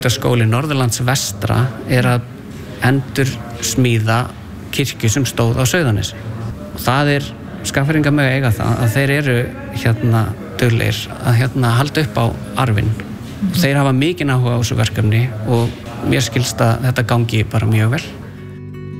Skóli Norðurlands vestra að endur smíða kirkju sem stóð á Sauðanesi. Og það Skagfirðingar mega eiga það að þeir eru duglegir að halda upp á arfinn. Þeir hafa mikinn áhuga á þessu verkefni og mér skilst að þetta gangi bara mjög vel.